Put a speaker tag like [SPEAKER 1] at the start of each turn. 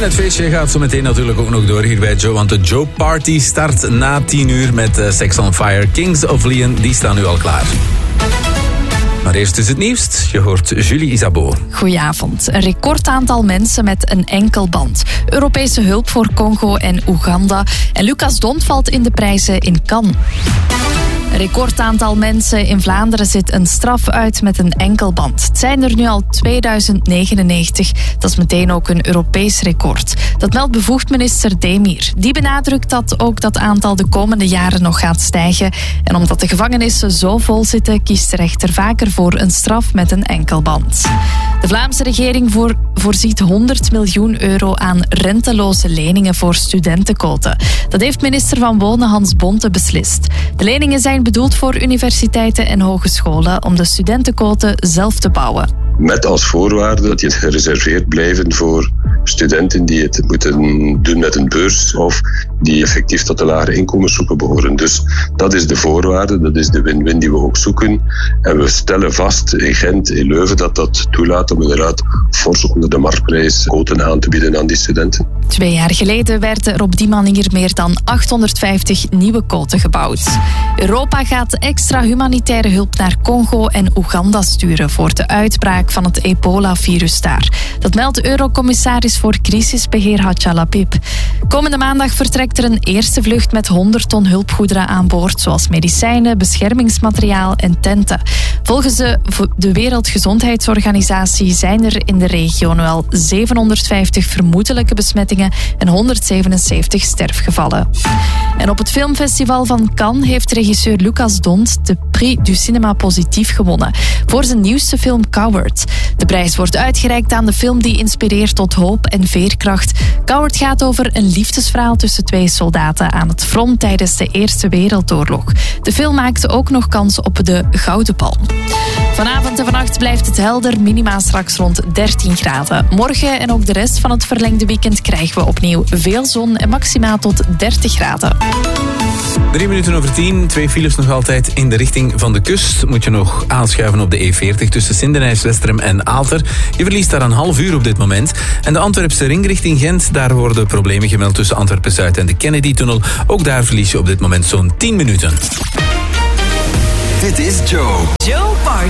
[SPEAKER 1] En het feestje gaat zo meteen natuurlijk ook nog door hier bij Joe. Want de Joe Party start na 10 uur met Sex on Fire. Kings of Leon, die staan nu al klaar. Maar eerst is het nieuws. Je hoort Julie Isabeau.
[SPEAKER 2] Goedenavond. Een recordaantal mensen met een enkelband. Europese hulp voor Congo en Oeganda. En Lucas Dont valt in de prijzen in Cannes. Een recordaantal mensen in Vlaanderen zit een straf uit met een enkelband. Het zijn er nu al 2099. Dat is meteen ook een Europees record. Dat meldt bevoegd minister Demir. Die benadrukt dat ook dat aantal de komende jaren nog gaat stijgen. En omdat de gevangenissen zo vol zitten, kiest de rechter vaker voor een straf met een enkelband. De Vlaamse regering voorziet 100 miljoen euro aan renteloze leningen voor studentenquoten. Dat heeft minister van Wonen Hans Bonte beslist. De leningen zijn bedoeld voor universiteiten en hogescholen om de studentenquoten zelf te bouwen.
[SPEAKER 3] Met als voorwaarde dat die gereserveerd blijven voor studenten die het moeten doen met een beurs of die effectief tot de lagere inkomensgroepen behoren. Dus dat is de voorwaarde, dat is de win-win die we ook zoeken. En we stellen vast in Gent, in Leuven, dat toelaat om inderdaad fors onder de marktprijs quoten aan te bieden aan die studenten.
[SPEAKER 2] 2 jaar geleden werden er op die manier meer dan 850 nieuwe quoten gebouwd. Europa gaat extra humanitaire hulp naar Congo en Oeganda sturen voor de uitbraak van het ebola-virus daar. Dat meldt Eurocommissaris voor crisisbeheer Hadja Lapid. Komende maandag vertrekt er een eerste vlucht met 100 ton hulpgoederen aan boord, zoals medicijnen, beschermingsmateriaal en tenten. Volgens de Wereldgezondheidsorganisatie zijn er in de regio nu al 750 vermoedelijke besmettingen en 177 sterfgevallen. En op het filmfestival van Cannes heeft regisseur Lucas Dont de Prix du Cinéma Positief gewonnen voor zijn nieuwste film Coward. De prijs wordt uitgereikt aan de film die inspireert tot hoop en veerkracht. Coward gaat over een liefdesverhaal tussen 2 soldaten aan het front tijdens de Eerste Wereldoorlog. De film maakte ook nog kans op de Gouden Palm. Vanavond en vannacht blijft het helder, minima straks rond 13 graden. Morgen en ook de rest van het verlengde weekend krijgen we opnieuw veel zon en maximaal tot 30 graden.
[SPEAKER 1] 3 minuten over 10, 2 files nog altijd in de richting van de kust. Moet je nog aanschuiven op de E40 tussen Sindenijs, Westerem en Aalter. Je verliest daar een half uur op dit moment. En de Antwerpse ring richting Gent, daar worden problemen gemeld tussen Antwerpen-Zuid en de Kennedy-tunnel. Ook daar verlies je op dit moment zo'n 10 minuten.
[SPEAKER 4] Dit is Joe.
[SPEAKER 5] Joe Party.